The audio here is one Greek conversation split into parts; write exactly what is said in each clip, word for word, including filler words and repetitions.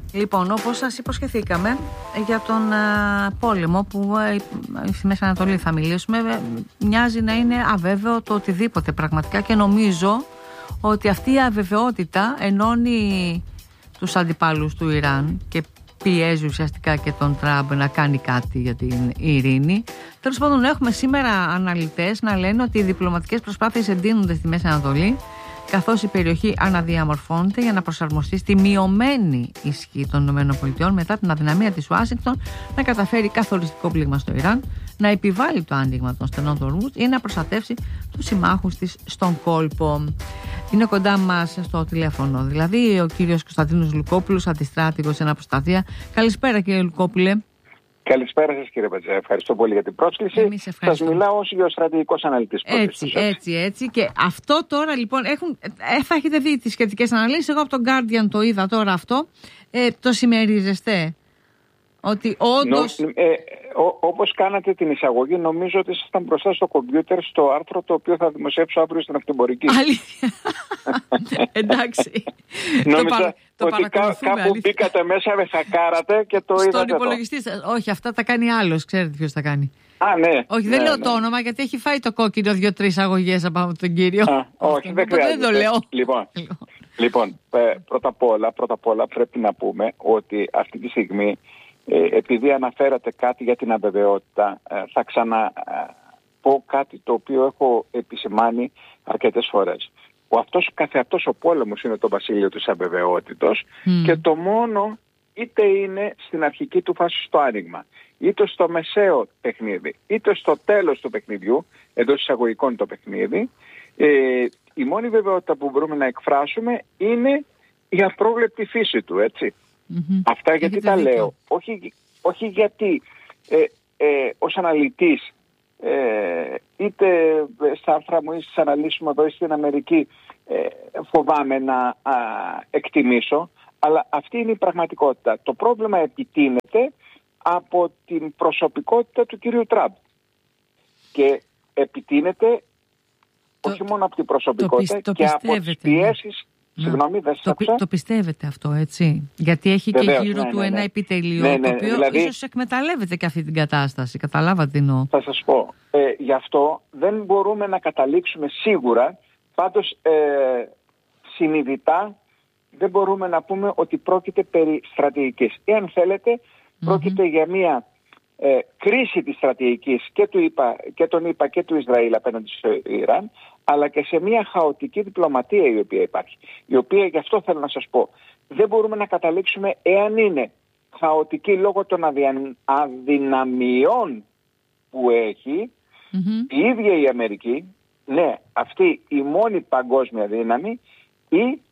Λοιπόν, όπως σας υποσχεθήκαμε για τον α, πόλεμο που α, στη Μέση Ανατολή θα μιλήσουμε, μοιάζει να είναι αβέβαιο το οτιδήποτε πραγματικά, και νομίζω ότι αυτή η αβεβαιότητα ενώνει τους αντιπάλους του Ιράν και πιέζει ουσιαστικά και τον Τραμπ να κάνει κάτι για την ειρήνη. Τέλος πάντων, έχουμε σήμερα αναλυτές να λένε ότι οι διπλωματικές προσπάθειες εντείνονται στη Μέση Ανατολή, καθώς η περιοχή αναδιαμορφώνεται για να προσαρμοστεί στη μειωμένη ισχύ των ΗΠΑ μετά την αδυναμία της Ουάσιγκτον να καταφέρει καθοριστικό πλήγμα στο Ιράν, να επιβάλλει το άνοιγμα των στενών του Ορμούζ ή να προστατεύσει τους συμμάχους της στον κόλπο. Είναι κοντά μας στο τηλέφωνο δηλαδή ο κύριος Κωνσταντίνος Λουκόπουλος, αντιστράτηγος σε αναποσταθία. Καλησπέρα, κύριε Λουκόπουλε. Καλησπέρα σας, κύριε Πατζέ. Ευχαριστώ πολύ για την πρόσκληση. Σας μιλάω ως γεωστρατηγικός αναλυτής. Έτσι, έτσι, έτσι. Και αυτό τώρα λοιπόν έχουν, ε, θα έχετε δει τις σχετικές αναλύσεις. Εγώ από τον Guardian το είδα τώρα αυτό. Ε, το συμμερίζεστε? Ότι όντως... Νο, ε, ό, όπως κάνατε την εισαγωγή, νομίζω ότι ήσασταν μπροστά στο κομπιούτερ στο άρθρο το οποίο θα δημοσιεύσω αύριο στην Αυτεμπορική. Αλήθεια. Εντάξει. Νόμιζα το ότι κά, κάπου αλήθεια. Μπήκατε μέσα, με χακάρατε και το είδατε. Στον υπολογιστή σας. Όχι, αυτά τα κάνει άλλος. Ξέρετε ποιος τα κάνει. Α, ναι. Όχι, ναι, δεν λέω ναι. το όνομα, γιατί έχει φάει το κόκκινο δύο-τρεις αγωγές από τον κύριο. Α, όχι, δεν χρειάζεται. Δεν το λέω. Λοιπόν, λοιπόν ε, πρώτα απ' όλα, πρώτα απ' όλα πρέπει να πούμε ότι αυτή τη στιγμή, ε, επειδή αναφέρατε κάτι για την αβεβαιότητα, ε, θα ξαναπώ κάτι το οποίο έχω επισημάνει αρκετές φορές. Ο αυτός, καθεαυτός ο πόλεμος είναι το βασίλειο της αβεβαιότητος mm. και το μόνο είτε είναι στην αρχική του φάση στο άνοιγμα, είτε στο μεσαίο παιχνίδι, είτε στο τέλος του παιχνιδιού, εντός εισαγωγικών το παιχνίδι, ε, η μόνη βεβαιότητα που μπορούμε να εκφράσουμε είναι η απρόβλεπτη φύση του, έτσι. Mm-hmm. Αυτά γιατί Έχετε τα δίκιο. λέω. Όχι, όχι γιατί ε, ε, ως αναλυτής, ε, είτε στα άρθρα μου ή στις αναλύσεις μου εδώ στην Αμερική, ε, φοβάμαι να α, εκτιμήσω, αλλά αυτή είναι η πραγματικότητα. Το πρόβλημα επιτείνεται από την προσωπικότητα του κυρίου Τραμπ. Και επιτείνεται το, όχι μόνο από την προσωπικότητα το, το, το και από τις πιέσεις. Ναι. Συγγνώμη, δεν το, πι, το πιστεύετε αυτό, έτσι? Γιατί έχει Βεβαίως, και γύρω ναι, του ναι, ναι. ένα επιτελείο, ναι, ναι, το οποίο δηλαδή, ίσως εκμεταλλεύεται και αυτή την κατάσταση. Καταλάβατε τι εννοώ. Θα σας πω. Ε, γι' αυτό δεν μπορούμε να καταλήξουμε σίγουρα, πάντως ε, συνειδητά δεν μπορούμε να πούμε ότι πρόκειται περί στρατηγικής. Εάν θέλετε, mm-hmm. πρόκειται για μια ε, κρίση της στρατηγικής και, του ΙΠΑ, και των ΙΠΑ και του Ισραήλ απέναντι στο Ιράν, αλλά και σε μια χαοτική διπλωματία η οποία υπάρχει. Η οποία, γι' αυτό θέλω να σας πω, δεν μπορούμε να καταλήξουμε εάν είναι χαοτική λόγω των αδυα... αδυναμιών που έχει mm-hmm. η ίδια η Αμερική, ναι, αυτή η μόνη παγκόσμια δύναμη, ή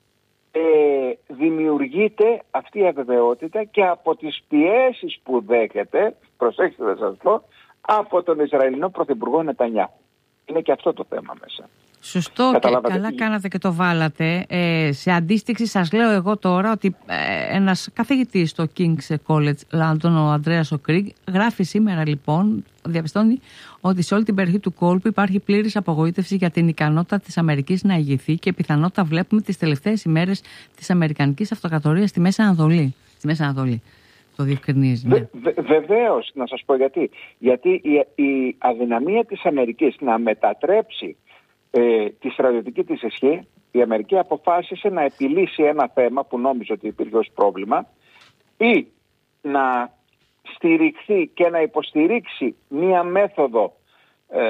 Ε, δημιουργείται αυτή η αβεβαιότητα και από τις πιέσεις που δέχεται, προσέξτε θα σας πω, από τον Ισραηλινό Πρωθυπουργό Νετανιάχου. Είναι και αυτό το θέμα μέσα. Σωστό, και καλά κάνατε και το βάλατε. Ε, σε αντίστοιξη σας λέω εγώ τώρα ότι ε, ένας καθηγητής στο King's College London, ο Ανδρέας Οκρίγκ, γράφει σήμερα λοιπόν, διαπιστώνει ότι σε όλη την περιοχή του κόλπου υπάρχει πλήρης απογοήτευση για την ικανότητα της Αμερικής να ηγηθεί και πιθανότητα βλέπουμε τις τελευταίες ημέρες της Αμερικανικής Αυτοκρατορίας στη Μέση Ανατολή. Στη Μέση Ανατολή. Το διευκρινίζει. Ναι. Βε, βε, βεβαίως, να σας πω γιατί. Γιατί η, η αδυναμία της Αμερικής να μετατρέψει Ε, τη στρατιωτική της ισχύ, η Αμερική αποφάσισε να επιλύσει ένα θέμα που νόμιζε ότι υπήρχε ως πρόβλημα, ή να στηριχθεί και να υποστηρίξει μία μέθοδο ε,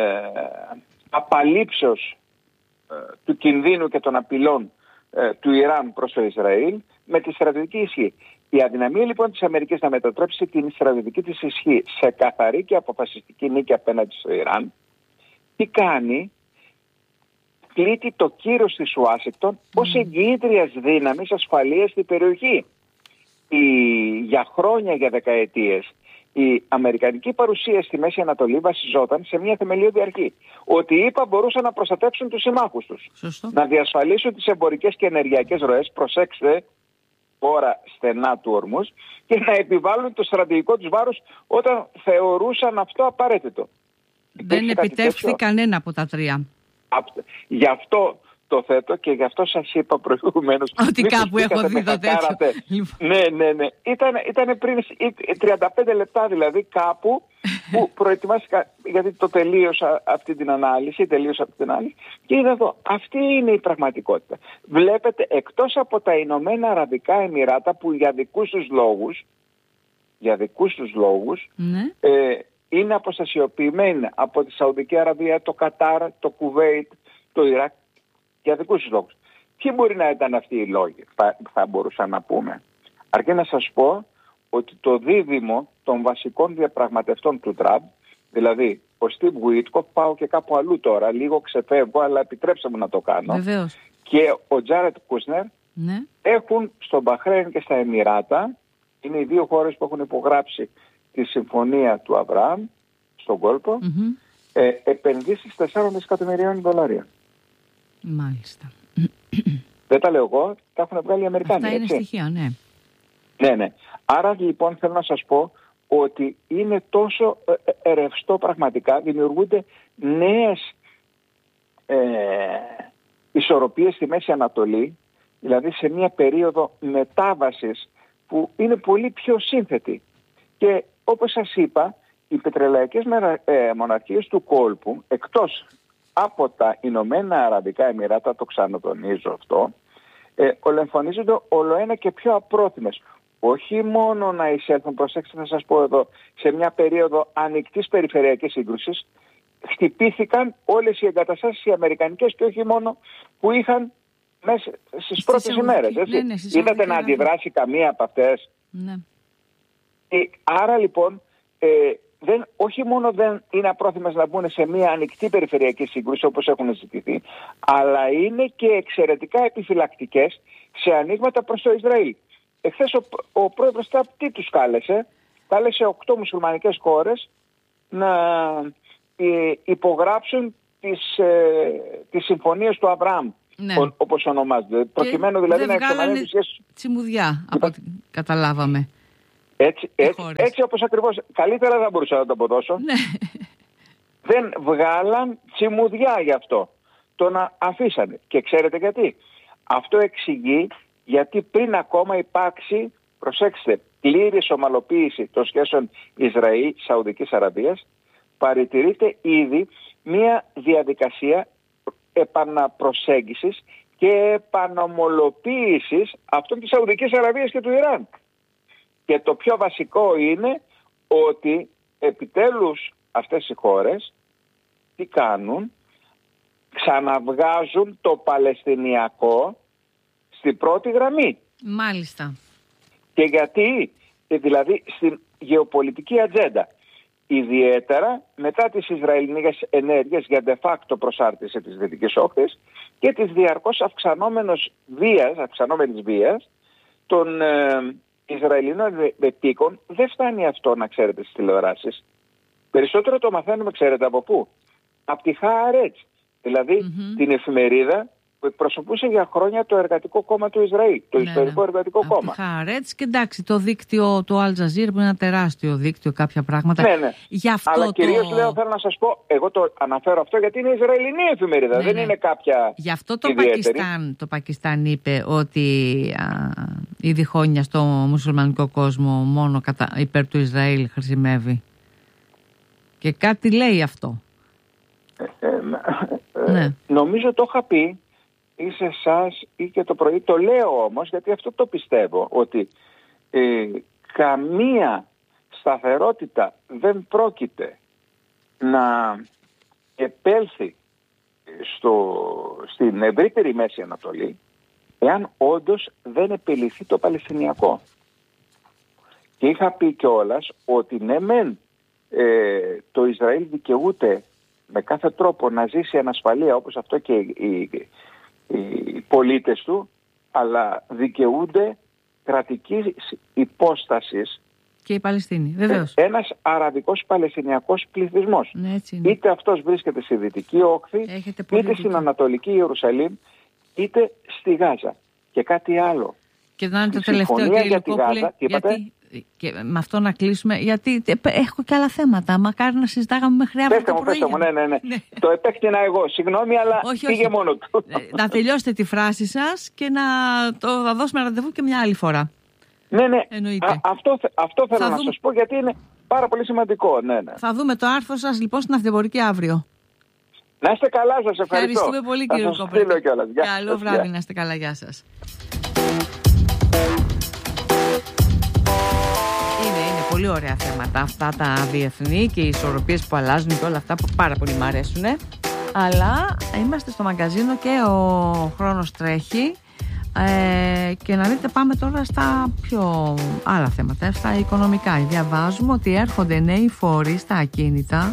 απαλήψεως ε, του κινδύνου και των απειλών ε, του Ιράν προς το Ισραήλ με τη στρατιωτική ισχύ. Η αδυναμία λοιπόν της Αμερικής να μετατρέψει την στρατιωτική της ισχύ σε καθαρή και αποφασιστική νίκη απέναντι στο Ιράν, τι κάνει? Πλήττει το κύρος της Ουάσιγκτον mm. ως εγγυήτριας δύναμης ασφαλείας στην περιοχή. Η, για χρόνια, για δεκαετίες, η αμερικανική παρουσία στη Μέση Ανατολή βασιζόταν σε μια θεμελιώδη αρχή. Ότι οι ΗΠΑ μπορούσαν να προστατεύσουν τους συμμάχους τους. Σωστό. Να διασφαλίσουν τις εμπορικές και ενεργειακές ροές, προσέξτε, ώρα στενά του Ορμούζ, και να επιβάλλουν το στρατηγικό τους βάρος όταν θεωρούσαν αυτό απαραίτητο. Δεν επιτεύχθη κανένα από τα τρία. Γι' αυτό το θέτω και γι' αυτό σας είπα προηγουμένως. Ότι κάπου έχω δει το τέτοιο. Ναι, ναι, ναι. Ήταν, ήταν πριν τριάντα πέντε λεπτά δηλαδή κάπου που προετοιμάστηκα, γιατί το τελείωσα αυτή την ανάλυση, τελείωσα αυτή την ανάλυση και είδα εδώ, αυτή είναι η πραγματικότητα. Βλέπετε, εκτός από τα Ηνωμένα Αραβικά Εμιράτα που για δικούς τους λόγους, για δικούς τους λόγους, ναι. ε, είναι αποστασιοποιημένοι από τη Σαουδική Αραβία, το Κατάρ, το Κουβέιτ, το Ιράκ, για δικούς τους λόγους. Ποιοι μπορεί να ήταν αυτοί οι λόγοι, θα, θα μπορούσα να πούμε. Αρκεί να σας πω ότι το δίδυμο των βασικών διαπραγματευτών του Τραμπ, δηλαδή ο Στιβ Γουίτκοφ, πάω και κάπου αλλού τώρα, λίγο ξεφεύγω, αλλά επιτρέψτε μου να το κάνω. Βεβαίως. Και ο Τζάρετ Κούσνερ, ναι. έχουν στο Μπαχρέιν και στα Εμιράτα, είναι οι δύο χώρες που έχουν υπογράψει τη συμφωνία του Αβραάμ στον κόλπο, Mm-hmm. ε, επενδύσεις τεσσάρων δισεκατομμυρίων δολαρίων. Μάλιστα. Δεν τα λέω εγώ, τα έχουν βγάλει οι Αμερικάνοι. Αυτά είναι έτσι. στοιχεία, ναι. Ναι, ναι. Άρα λοιπόν θέλω να σας πω ότι είναι τόσο ε, ρευστό πραγματικά, δημιουργούνται νέες ε, ισορροπίες στη Μέση Ανατολή, δηλαδή σε μια περίοδο μετάβασης που είναι πολύ πιο σύνθετη. Και όπως σας είπα, οι πετρελαϊκές μοναρχίες του κόλπου, εκτός από τα Ηνωμένα Αραβικά Εμιράτα, το ξανατονίζω αυτό, ε, ολεμφωνίζονται ολοένα και πιο απρόθυμες. Όχι μόνο να εισέλθουν, προσέξτε θα σας πω εδώ, σε μια περίοδο ανοιχτής περιφερειακής σύγκρουσης, χτυπήθηκαν όλες οι εγκαταστάσεις οι αμερικανικές και όχι μόνο που είχαν μέσα στις πρώτες ημέρες. Ναι, ναι, είδατε να αντιδράσει καμία από αυτές. Ναι. Ε, άρα λοιπόν, ε, δεν, όχι μόνο δεν είναι απρόθυμες να μπουν σε μια ανοιχτή περιφερειακή σύγκρουση όπως έχουν ζητηθεί, αλλά είναι και εξαιρετικά επιφυλακτικές σε ανοίγματα προς το Ισραήλ. Εχθές ο, ο πρόεδρος Τραμπ τι τους κάλεσε? Κάλεσε οκτώ μουσουλμανικές χώρες να ε, υπογράψουν τις, ε, τις συμφωνίες του Αβραάμ, ναι. ο, όπως ονομάζεται. Προκειμένου δηλαδή να εξομαλύνουν τις σχέσεις. Τσιμουδιά, από ό,τι καταλάβαμε. Έτσι, έτσι, έτσι όπως ακριβώς, καλύτερα δεν μπορούσα να το αποδώσω. Ναι. Δεν βγάλαν τσιμουδιά γι' αυτό. Το να αφήσανε. Και ξέρετε γιατί? Αυτό εξηγεί γιατί πριν ακόμα υπάρξει, προσέξτε, πλήρης ομαλοποίηση των σχέσεων Ισραήλ-Σαουδικής Αραβίας, παρατηρείται ήδη μια διαδικασία επαναπροσέγγισης και επανομολοποίησης αυτών της Σαουδικής Αραβίας και του Ιράν. Και το πιο βασικό είναι ότι επιτέλους αυτές οι χώρες τι κάνουν? Ξαναβγάζουν το Παλαιστινιακό στην πρώτη γραμμή. Μάλιστα. Και γιατί? Δηλαδή στην γεωπολιτική ατζέντα. Ιδιαίτερα μετά τις Ισραηλινές ενέργειες για de facto προσάρτηση της Δυτικής Όχθης και της διαρκώς αυξανόμενης βίας, αυξανόμενης βίας των ε, Ισραηλινών επίκων. Δεν φτάνει αυτό να ξέρετε στις τηλεοράσεις. Περισσότερο το μαθαίνουμε, ξέρετε από πού? Από τη Χаарετς, δηλαδή mm-hmm. την εφημερίδα που εκπροσωπούσε για χρόνια το Εργατικό Κόμμα του Ισραήλ, το ναι, Ιστορικό ναι. Εργατικό από Κόμμα. Χаарετς και εντάξει, το δίκτυο του Al Jazeera που είναι ένα τεράστιο δίκτυο, κάποια πράγματα. Ναι, ναι. Γι' αυτό αλλά το... κυρίως λέω, θέλω να σας πω, εγώ το αναφέρω αυτό γιατί είναι Ισραηλινή εφημερίδα, ναι, δεν ναι. είναι κάποια. Γι' αυτό το Πακιστάν, το Πακιστάν είπε ότι α, η διχόνοια στο μουσουλμανικό κόσμο μόνο κατά, υπέρ του Ισραήλ χρησιμεύει. Και κάτι λέει αυτό. Ε, ε, ε, ναι. Νομίζω το είχα πει ή σε εσάς ή και το πρωί. Το λέω όμως γιατί αυτό το πιστεύω, ότι ε, καμία σταθερότητα δεν πρόκειται να επέλθει στο, στην ευρύτερη Μέση Ανατολή εάν όντως δεν επιληθεί το Παλαιστινιακό. Και είχα πει κιόλας ότι ναι μεν ε, το Ισραήλ δικαιούται με κάθε τρόπο να ζήσει ανασφαλεία όπως αυτό και οι, οι πολίτες του, αλλά δικαιούνται κρατικής υπόστασης και οι Παλαιστίνοι, βεβαίως. Ένας αραβικός παλαιστινιακός πληθυσμός. Ναι, έτσι είναι. Είτε αυτός βρίσκεται στη Δυτική Όχθη, είτε στην Ανατολική Ιερουσαλήμ, είτε στη Γάζα. Και κάτι άλλο. Και να είναι το τελευταίο, κύριε Λουκόπουλε, γιατί Και με αυτό να κλείσουμε, γιατί έχω και άλλα θέματα. Μακάρι να συζητάγαμε μέχρι αύριο. Πέστε μου, πέστε μου, ναι, ναι, ναι. ναι. Το επέκτηνα εγώ. Συγγνώμη, αλλά όχι, πήγε όχι. μόνο του. Να τελειώσετε τη φράση σας και να το θα δώσουμε ραντεβού και μια άλλη φορά. Ναι, ναι. Α, αυτό, αυτό θέλω θα να δούμε... σας πω, γιατί είναι πάρα πολύ σημαντικό. Ναι, ναι. Θα δούμε το άρθρο σας λοιπόν στην Αυτεμπορική αύριο. Να είστε καλά, σας ευχαριστώ. Ευχαριστούμε πολύ, κύριε Λουκόπουλε. Καλό βράδυ, να είστε καλά, γεια σας. Είναι, είναι πολύ ωραία θέματα αυτά τα διεθνή και οι ισορροπίες που αλλάζουν και όλα αυτά που πάρα πολύ μου αρέσουν. Αλλά είμαστε στο μαγκαζίνο και ο χρόνος τρέχει. Ε, και να δείτε, πάμε τώρα στα πιο άλλα θέματα, στα οικονομικά. Διαβάζουμε ότι έρχονται νέοι φόροι στα ακίνητα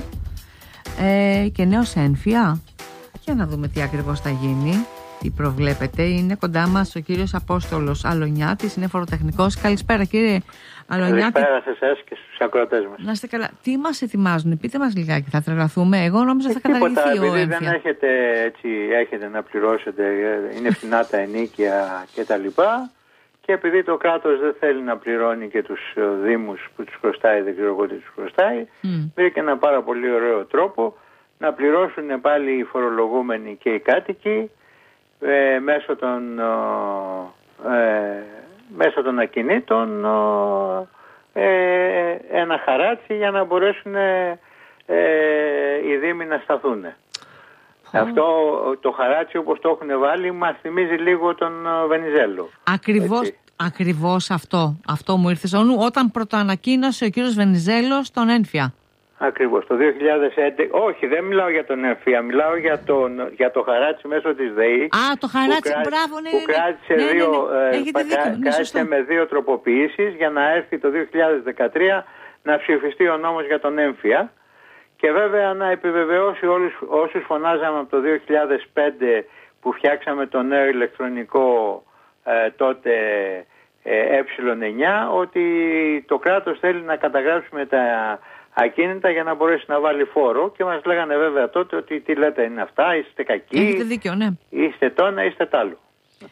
ε, και νέος ένφια. Για να δούμε τι ακριβώς θα γίνει, τι προβλέπετε. Είναι κοντά μας ο κύριος Απόστολος Αλονιάτης, είναι φοροτεχνικός. Καλησπέρα, κύριε Αλονιάτη. Καλησπέρα σε εσάς και στους ακροατές μας. Να είστε καλά. Τι μας ετοιμάζουν, πείτε μας λιγάκι, θα τρελαθούμε. Εγώ νόμιζα θα καταργηθεί ο έμφυα. Δεν έχετε, έτσι, έχετε να πληρώσετε, είναι φθηνά τα ενοίκια κτλ. Και επειδή το κράτος δεν θέλει να πληρώνει και τους δήμους που τους χρωστάει, δεν ξέρω εγώ τι τους χρωστάει, mm. βρήκε ένα πάρα πολύ ωραίο τρόπο να πληρώσουν πάλι οι φορολογούμενοι και οι κάτοικοι ε, μέσω των... Ε, μέσω των ακινήτων ε, ένα χαράτσι για να μπορέσουν ε, οι δήμοι να σταθούν. Oh. Αυτό το χαράτσι, όπως το έχουν βάλει, μας θυμίζει λίγο τον Βενιζέλο. Ακριβώς, ακριβώς αυτό, αυτό μου ήρθε στο νου όταν πρωτοανακοίνωσε ο κύριος Βενιζέλος τον ένφια. Ακριβώς, το δύο χιλιάδες έντεκα, όχι, δεν μιλάω για τον έμφυα, μιλάω για, τον, για το χαράτσι μέσω της ΔΕΗ. Α, το χαράτσι, που μπράβο, ναι, που ναι, κράτησε, ναι, δύο, ναι, ναι. Ε, ναι, κράτησε με δύο τροποποιήσεις για να έρθει το δύο χιλιάδες δεκατρία να ψηφιστεί ο νόμος για τον έμφυα. Και βέβαια να επιβεβαιώσει όλους όσους φωνάζαμε από το δύο χιλιάδες πέντε που φτιάξαμε το νέο ηλεκτρονικό ε, τότε ε, ε εννιά, ότι το κράτος θέλει να καταγράψουμε τα ακίνητα για να μπορέσει να βάλει φόρο, και μας λέγανε βέβαια τότε ότι τι λέτε είναι αυτά, είστε κακοί, έχετε δίκιο, ναι. είστε το ένα, είστε τ' άλλο.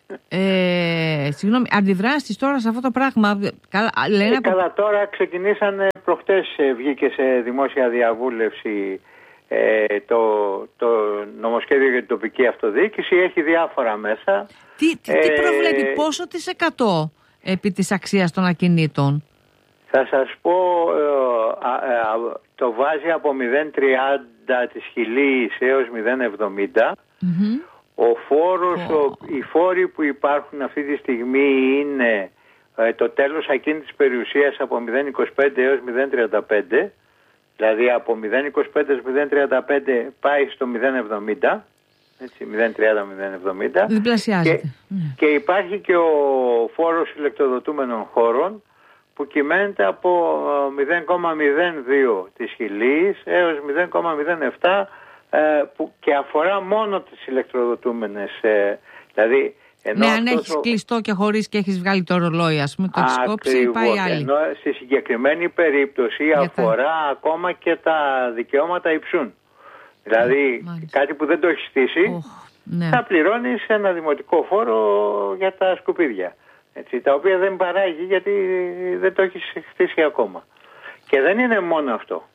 Ε, συγγνώμη, αντιδράσεις τώρα σε αυτό το πράγμα. Καλά, λένε... ε, καλά, τώρα ξεκινήσανε προχτές, βγήκε σε δημόσια διαβούλευση ε, το, το νομοσχέδιο για την τοπική αυτοδιοίκηση, έχει διάφορα μέσα. Τι, τι, ε, τι προβλέπει, πόσο της εκατό επί της αξίας των ακινήτων? Θα σας πω, ε, ε, ε, το βάζει από μηδέν κόμμα τριάντα της χιλίης έως μηδέν κόμμα εβδομήντα. Mm-hmm. Ο φόρος, oh. ο, οι φόροι που υπάρχουν αυτή τη στιγμή είναι ε, το τέλος ακίνητης περιουσίας από μηδέν κόμμα είκοσι πέντε έως μηδέν κόμμα τριάντα πέντε. Δηλαδή από μηδέν κόμμα είκοσι πέντε έως μηδέν κόμμα τριάντα πέντε πάει στο μηδέν κόμμα εβδομήντα. Έτσι, μηδέν κόμμα τριάντα με μηδέν κόμμα εβδομήντα. Διπλασιάζεται. Και, mm. και υπάρχει και ο φόρος ηλεκτροδοτούμενων χώρων, που κυμαίνεται από μηδέν κόμμα μηδέν δύο της χιλίης έως μηδέν κόμμα μηδέν επτά, ε, που και αφορά μόνο τις ηλεκτροδοτούμενες. Ε, δηλαδή, ενώ ναι, αν έχεις το... κλειστό και χωρίς και έχεις βγάλει το ρολόι, ας πούμε, το έχεις κόψει, πάει άλλη. Ενώ στη συγκεκριμένη περίπτωση Για αφορά τα... ακόμα και τα δικαιώματα υψούν. Δηλαδή, oh, κάτι που δεν το έχει στήσει, oh, ναι. θα πληρώνεις ένα δημοτικό φόρο για τα σκουπίδια. Έτσι, τα οποία δεν παράγει γιατί δεν το έχει χτίσει ακόμα. Και δεν είναι μόνο αυτό.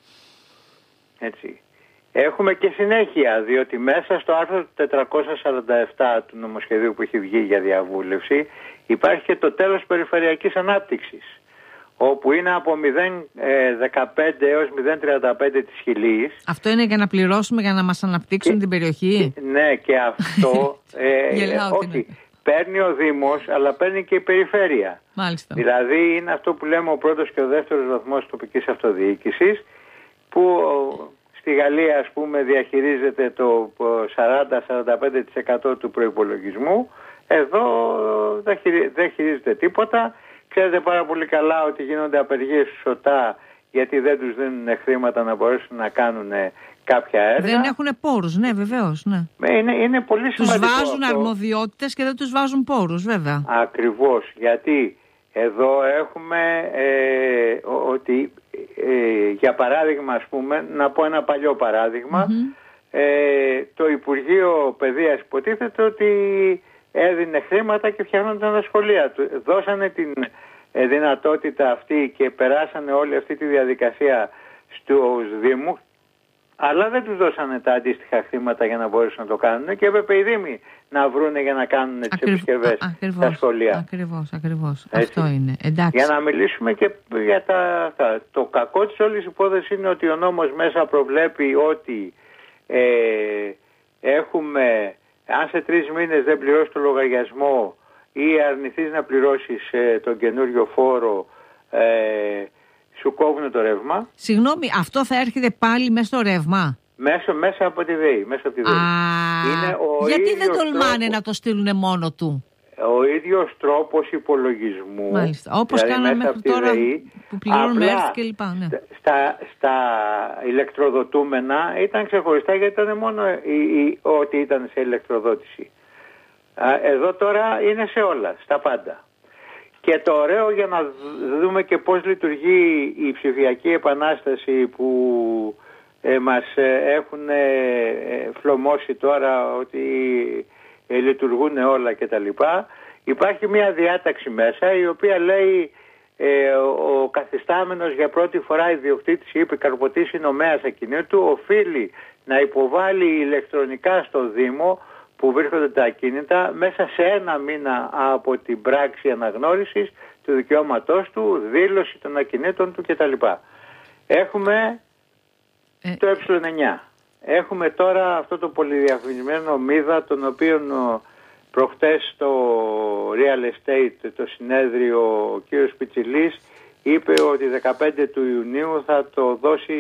Έτσι. Έχουμε και συνέχεια, διότι μέσα στο άρθρο τετρακόσια σαράντα επτά του νομοσχεδίου που έχει βγει για διαβούλευση υπάρχει και το τέλος περιφερειακής ανάπτυξης, όπου είναι από μηδέν κόμμα δεκαπέντε έως μηδέν κόμμα τριάντα πέντε της χιλίης. Αυτό είναι για να πληρώσουμε, για να μας αναπτύξουν και, την περιοχή. Ναι, και αυτό ε, όχι. Παίρνει ο Δήμος, αλλά παίρνει και η περιφέρεια. Μάλιστα. Δηλαδή είναι αυτό που λέμε ο πρώτος και ο δεύτερος βαθμός τοπικής αυτοδιοίκησης, που στη Γαλλία, ας πούμε, διαχειρίζεται το σαράντα με σαράντα πέντε τοις εκατό του προϋπολογισμού. Εδώ δεν χειρίζεται τίποτα. Ξέρετε πάρα πολύ καλά ότι γίνονται απεργίες σωτά, γιατί δεν τους δίνουν χρήματα να μπορέσουν να κάνουν κάποια έργα. Δεν έχουν πόρους, ναι, βεβαίως. Ναι. Είναι, είναι πολύ σημαντικό. Τους βάζουν αυτό. Αρμοδιότητες και δεν τους βάζουν πόρους, βέβαια. Ακριβώς, γιατί εδώ έχουμε ε, ότι ε, για παράδειγμα, ας πούμε, να πω ένα παλιό παράδειγμα, mm-hmm. ε, το Υπουργείο Παιδείας υποτίθεται ότι έδινε χρήματα και φτιάχνονταν τα σχολεία του. Δώσανε την ε, δυνατότητα αυτή και περάσανε όλη αυτή τη διαδικασία στους Δήμους, αλλά δεν τους δώσανε τα αντίστοιχα χρήματα για να μπορέσουν να το κάνουν και έπρεπε οι Δήμοι να βρούνε για να κάνουν τις Ακριβ... επισκευές στα σχολεία. Ακριβώς, ακριβώς. Αυτό είναι. Εντάξει. Για να μιλήσουμε και για τα, τα... Το κακό της όλης υπόθεσης είναι ότι ο νόμος μέσα προβλέπει ότι ε, έχουμε, αν σε τρεις μήνες δεν πληρώσεις το λογαριασμό ή αρνηθείς να πληρώσεις ε, τον καινούριο φόρο, ε, σου κόβουν το ρεύμα. Συγγνώμη, αυτό θα έρχεται πάλι μέσα στο ρεύμα? Μέσα, μέσα από τη ΔΕΗ. Μέσα από τη ΔΕΗ. Είναι ο γιατί δεν τολμάνε τρόπος, να το στείλουν μόνο του? Ο ίδιος τρόπος υπολογισμού. Μάλιστα. Όπως δηλαδή κάναμε μέχρι τώρα ΔΕΗ, που πληρώνουμε έρθει και λοιπά. Ναι. Στα, στα ηλεκτροδοτούμενα ήταν ξεχωριστά γιατί ήταν μόνο η, η, ό,τι ήταν σε ηλεκτροδότηση. Εδώ τώρα είναι σε όλα, στα πάντα. Και το ωραίο για να δούμε και πώς λειτουργεί η ψηφιακή επανάσταση που ε, μας έχουν ε, φλωμώσει τώρα ότι ε, λειτουργούν όλα κτλ. Υπάρχει μια διάταξη μέσα η οποία λέει ε, ο καθιστάμενος για πρώτη φορά ιδιοκτήτης ή επικαρποτής νομέας ακινήτου οφείλει να υποβάλει ηλεκτρονικά στο Δήμο που βρίσκονται τα ακίνητα μέσα σε ένα μήνα από την πράξη αναγνώρισης του δικαιώματός του, δήλωση των ακινήτων του κτλ. Έχουμε ε... το ε εννιά. Έχουμε τώρα αυτό το πολυδιαφημισμένο μίδα, τον οποίο προχτές στο Real Estate, το συνέδριο, ο κύριος Πιτσιλής είπε ότι δεκαπέντε του Ιουνίου θα το δώσει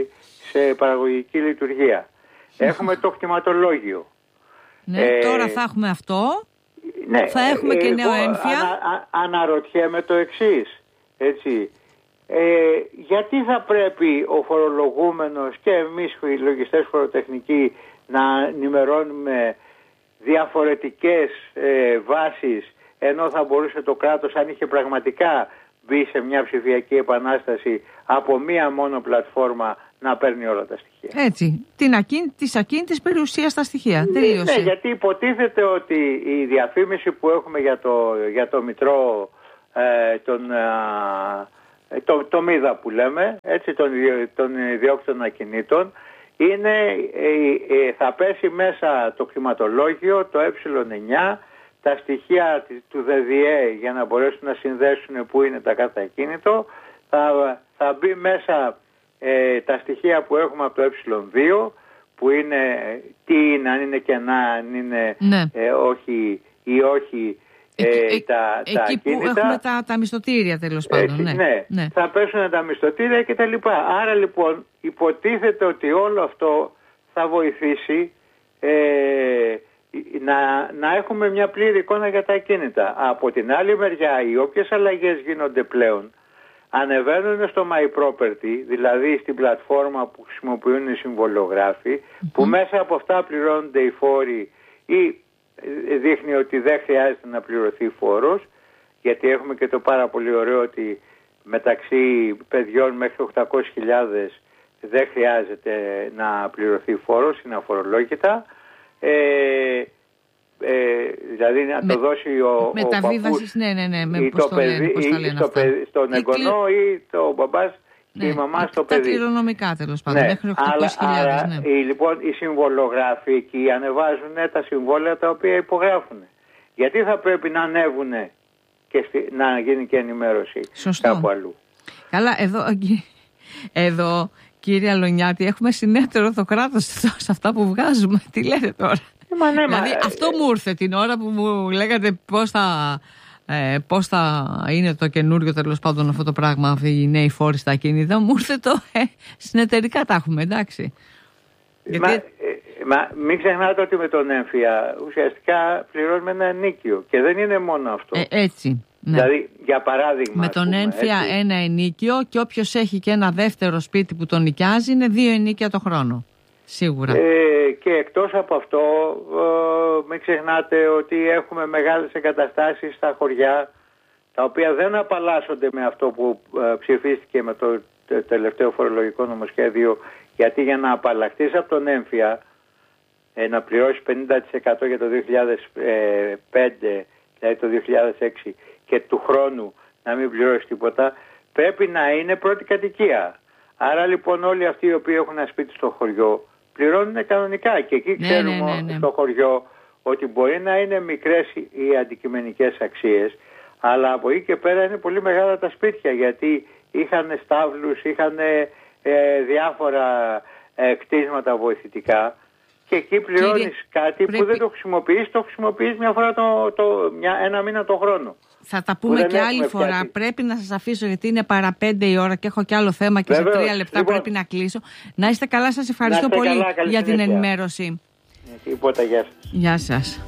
σε παραγωγική λειτουργία. Έχουμε το κτηματολόγιο. Ναι, ε, τώρα θα έχουμε αυτό, ναι, θα έχουμε και νέο έμφυα. Ανα, αναρωτιέμαι το εξής, έτσι, ε, γιατί θα πρέπει ο φορολογούμενος και εμείς οι λογιστές φοροτεχνικοί να ενημερώνουμε διαφορετικές ε, βάσεις, ενώ θα μπορούσε το κράτος, αν είχε πραγματικά μπει σε μια ψηφιακή επανάσταση, από μία μόνο πλατφόρμα να παίρνει όλα τα στοιχεία. Έτσι, την ακίν, της ακίνητης περιουσίας στα στοιχεία. Τελείωσε. Ναι, γιατί υποτίθεται ότι η διαφήμιση που έχουμε για το, για το μητρό, ε, τον, ε, το, το μίδα που λέμε, έτσι, των, των ιδιόκτητων ακινήτων, είναι, ε, ε, θα πέσει μέσα το κτηματολόγιο, το ε εννιά, τα στοιχεία του ΔΔΕ για να μπορέσουν να συνδέσουν που είναι τα κάθε ακίνητο, θα, θα μπει μέσα ε, τα στοιχεία που έχουμε από το ε δύο, που είναι τι είναι, αν είναι κενά, αν είναι ναι. ε, όχι ή όχι ε, εκεί, τα, εκεί τα ακίνητα. Εκεί που έχουμε τα, τα μισθωτήρια τέλος πάντων. Έτσι, ναι. Ναι. Ναι. Θα πέσουν τα μισθωτήρια και τα λοιπά. Άρα λοιπόν υποτίθεται ότι όλο αυτό θα βοηθήσει ε, να, να έχουμε μια πλήρη εικόνα για τα ακίνητα. Από την άλλη μεριά, οι όποιες αλλαγές γίνονται πλέον ανεβαίνουν στο My Property, δηλαδή στην πλατφόρμα που χρησιμοποιούν οι συμβολογράφοι, mm-hmm. που μέσα από αυτά πληρώνονται οι φόροι ή δείχνει ότι δεν χρειάζεται να πληρωθεί φόρος, γιατί έχουμε και το πάρα πολύ ωραίο ότι μεταξύ παιδιών μέχρι οκτακόσιες χιλιάδες δεν χρειάζεται να πληρωθεί φόρος, είναι αφορολόγητα. Ε, ε, δηλαδή να με, το δώσει ο, ο παππούς ναι, ναι, ναι, με, ή το παιδί, ή στο παιδί, στον εγγονό ή το μπαμπάς ναι, και η μαμά στο τα παιδί. Τα κληρονομικά τέλος πάντων, ναι, μέχρι οκτακόσιες χιλιάδες. Ναι. Οι, λοιπόν, οι συμβολογράφοι εκεί ανεβάζουν τα συμβόλαια τα οποία υπογράφουν. Γιατί θα πρέπει να ανέβουν και στη, να γίνει και ενημέρωση Σωστό. Κάπου αλλού. Καλά, εδώ, εδώ κύριε Αλονιάτη, έχουμε συνέτερο το κράτος σε αυτά που βγάζουμε. Τι λέτε τώρα? Μα ναι, δηλαδή μα, αυτό ε, μου ήρθε την ώρα που μου λέγατε πώς θα, ε, πώς θα είναι το καινούριο τέλος πάντων αυτό το πράγμα, οι νέοι φόροι στα ακίνητα. Μου ήρθε το ε, συνεταιρικά τα έχουμε, εντάξει. Μα, Γιατί... ε, μα μην ξεχνάτε ότι με τον έμφυα ουσιαστικά πληρώνουμε ένα ενίκιο και δεν είναι μόνο αυτό. Ε, έτσι. Ναι. Δηλαδή, για παράδειγμα. Με τον έμφυα ένα ενίκιο και όποιος έχει και ένα δεύτερο σπίτι που τον νοικιάζει είναι δύο ενίκια το χρόνο. Σίγουρα. Ε, και εκτός από αυτό, ε, μην ξεχνάτε ότι έχουμε μεγάλες εγκαταστάσεις στα χωριά, τα οποία δεν απαλλάσσονται με αυτό που ε, ψηφίστηκε με το τελευταίο φορολογικό νομοσχέδιο, γιατί για να απαλλαχθείς από τον έμφυα, ε, να πληρώσεις πενήντα τοις εκατό για το δύο χιλιάδες πέντε, δηλαδή το δύο χιλιάδες έξι, και του χρόνου να μην πληρώσει τίποτα, πρέπει να είναι πρώτη κατοικία. Άρα λοιπόν όλοι αυτοί οι οποίοι έχουν ένα σπίτι στο χωριό πληρώνουν κανονικά και εκεί ναι, ξέρουμε ναι, ναι, ναι. στο χωριό ότι μπορεί να είναι μικρές οι αντικειμενικές αξίες, αλλά από εκεί και πέρα είναι πολύ μεγάλα τα σπίτια, γιατί είχαν στάβλους, είχαν ε, διάφορα ε, κτίσματα βοηθητικά και εκεί πληρώνεις Κύριε, κάτι πρέπει... που δεν το χρησιμοποιείς, το χρησιμοποιείς μια φορά το, το, μια, ένα μήνα το χρόνο. Θα τα πούμε και άλλη φορά. Πιάσει. Πρέπει να σας αφήσω γιατί είναι παρά πέντε η ώρα και έχω και άλλο θέμα και Βεβαίως. σε τρία λεπτά λοιπόν, πρέπει να κλείσω. Να είστε καλά, σας ευχαριστώ πολύ καλά, για την ενημέρωση. Τίποτα, γεια σας. Γεια σας.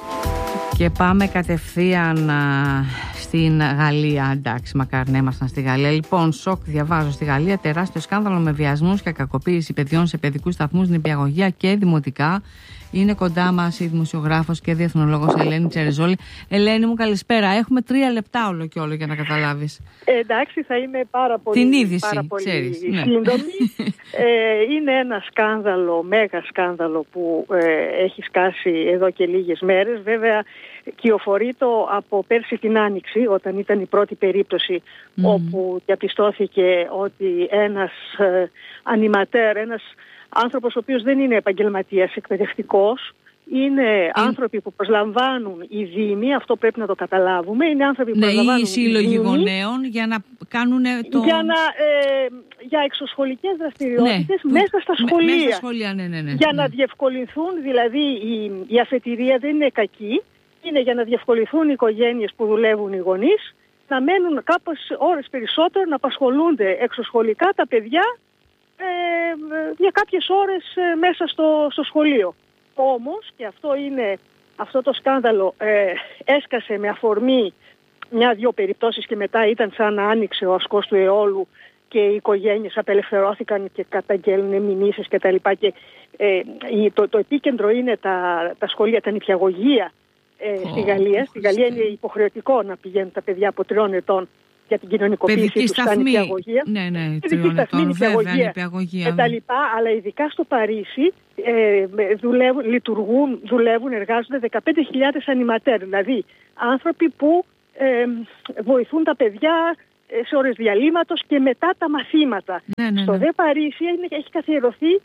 Και πάμε κατευθείαν α, στην Γαλλία. Εντάξει, μακάρι να ήμασταν στη Γαλλία. Λοιπόν, σοκ διαβάζω στη Γαλλία. Τεράστιο σκάνδαλο με βιασμούς και κακοποίηση παιδιών σε παιδικούς σταθμούς, νηπιαγωγεία και δημοτικά. Είναι κοντά μας η δημοσιογράφος και διεθνολόγος Ελένη Τσερεζόλη. Ελένη μου, καλησπέρα. Έχουμε τρία λεπτά όλο και όλο για να καταλάβεις. Ε, εντάξει, θα είμαι πάρα πολύ, Την είδηση, πάρα πολύ ξέρεις, σύντομη. Ναι. ε, είναι ένα σκάνδαλο, μέγα σκάνδαλο που ε, έχει σκάσει εδώ και λίγες μέρες. Βέβαια, κυοφορεί το από πέρσι την Άνοιξη, όταν ήταν η πρώτη περίπτωση mm. όπου διαπιστώθηκε ότι ένας ε, ανιματέρ, ένας άνθρωπος ο οποίος δεν είναι επαγγελματίας εκπαιδευτικός, είναι mm. άνθρωποι που προσλαμβάνουν οι δήμοι, αυτό πρέπει να το καταλάβουμε, είναι άνθρωποι που ναι, προσλαμβάνουν οι σύλλογοι γονέων για να κάνουν το... Για, να, ε, για εξωσχολικές δραστηριότητες ναι, μέσα στα σχολεία. Μέσα στα σχολεία, ναι, ναι, ναι. Για ναι. να διευκολυνθούν, δηλαδή η, η αφετηρία δεν είναι κακή, είναι για να διευκολυνθούν οι οικογένειες που δουλεύουν οι γονείς, να μένουν κάπως ώρες περισσότερο, να απασχολούνται εξωσχολικά τα παιδιά ε, για κάποιες ώρες ε, μέσα στο, στο σχολείο. Όμως, και αυτό είναι, αυτό το σκάνδαλο ε, έσκασε με αφορμή μια-δυο περιπτώσεις και μετά ήταν σαν να άνοιξε ο ασκός του αιώλου και οι οικογένειες απελευθερώθηκαν και καταγγέλνουν μηνύσεις και τα λοιπά και ε, το, το επίκεντρο είναι τα, τα σχολεία, τα νηπιαγωγεία ε, oh, στη Γαλλία. Oh, στη Γαλλία είναι υποχρεωτικό να πηγαίνουν τα παιδιά από τριών ετών για την κοινωνικοποίηση τους στα νηπιαγωγεία. Ναι, ναι, τριών ετών, βέβαια, νηπιαγωγεία. Και τα λοιπά, αλλά ειδικά στο Παρίσι ε, δουλεύουν, λειτουργούν, δουλεύουν, εργάζονται δεκαπέντε χιλιάδες ανιματέρ, δηλαδή άνθρωποι που ε, βοηθούν τα παιδιά σε ώρες διαλύματος και μετά τα μαθήματα. Ναι, ναι, στο ναι. δε Παρίσι έχει καθιερωθεί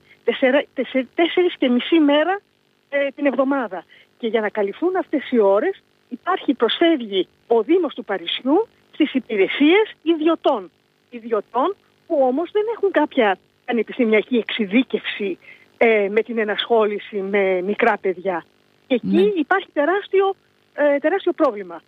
τέσσερις και μισή μέρα ε, την εβδομάδα. Και για να καλυφθούν αυτές οι ώρες υπάρχει, προσφεύγει ο Δήμος του Παρισιού στις υπηρεσίες ιδιωτών. Ιδιωτών που όμως δεν έχουν κάποια πανεπιστημιακή εξειδίκευση ε, με την ενασχόληση με μικρά παιδιά. Και εκεί ναι. υπάρχει τεράστιο, ε, τεράστιο πρόβλημα.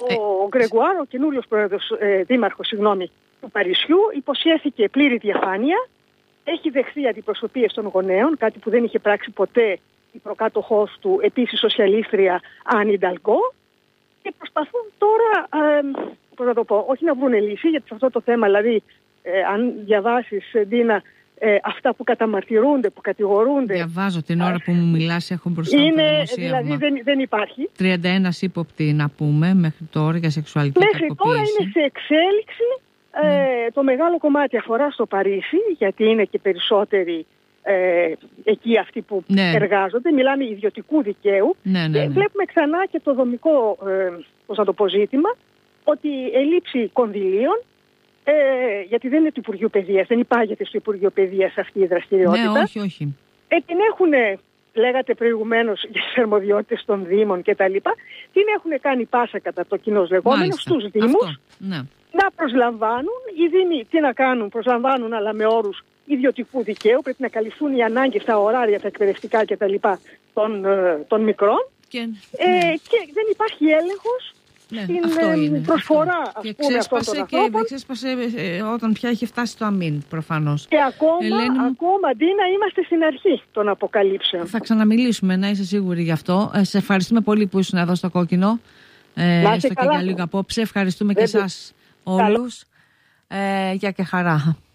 Ο Γκρεγουάρ, ο καινούριος πρόεδρος, ε, δήμαρχος συγγνώμη, του Παρισιού, υποσχέθηκε πλήρη διαφάνεια, έχει δεχθεί αντιπροσωπείες των γονέων, κάτι που δεν είχε πράξει ποτέ η προκάτοχός του, επίσης σοσιαλίστρια Άννη Νταλγκό, και προσπαθούν τώρα, ε, πώς να το πω, όχι να βρουν λύση, γιατί σε αυτό το θέμα, δηλαδή, ε, αν διαβάσεις, Ντίνα, ε, αυτά που καταμαρτυρούνται, που κατηγορούνται. Διαβάζω την ώρα που μου μιλάς, έχω μπροστά μου το δημοσίευμα. Δηλαδή δεν, δεν υπάρχει. τριάντα ένα ύποπτοι να πούμε μέχρι τώρα για σεξουαλική μέχρι κακοποίηση. Μέχρι τώρα είναι σε εξέλιξη. Ε, mm. Το μεγάλο κομμάτι αφορά στο Παρίσι, γιατί είναι και περισσότεροι ε, εκεί αυτοί που ναι. εργάζονται. Μιλάμε ιδιωτικού δικαίου. Ναι, ναι, ναι. Και βλέπουμε ξανά και το δομικό ε, πώς να το πω, ζήτημα, ότι ελλείψη κονδυλίων, ε, γιατί δεν είναι του Υπουργείου Παιδείας, δεν υπάγεται στο Υπουργείο Παιδείας αυτή η δραστηριότητα. Ναι, όχι, όχι. Ε, την έχουν, λέγατε προηγουμένως, για τις αρμοδιότητες των Δήμων κτλ. Την έχουν κάνει πάσα κατά το κοινός λεγόμενο στους Δήμους. Ναι. Να προσλαμβάνουν, οι Δήμοι τι να κάνουν, προσλαμβάνουν αλλά με όρους ιδιωτικού δικαίου, πρέπει να καλυφθούν οι ανάγκες, τα ωράρια, τα εκπαιδευτικά κτλ. των, των μικρών και, ναι. ε, και δεν υπάρχει έλεγχος ναι, στην αυτό είναι, προσφορά αυτό. Ας πούμε, αυτών των ανθρώπων. Και ξέσπασε ε, όταν πια έχει φτάσει το αμήν προφανώς. Και ακόμα, Ελένη, ακόμα Ντίνα, είμαστε στην αρχή των αποκαλύψεων. Θα ξαναμιλήσουμε, να είσαι σίγουρη γι' αυτό. Ε, σε ευχαριστούμε πολύ που ήσουν εδώ στο Κόκκινο. Ε, έστω και για λίγο απόψε. Ευχαριστούμε δεν και εσάς όλους. Ε, για και χαρά.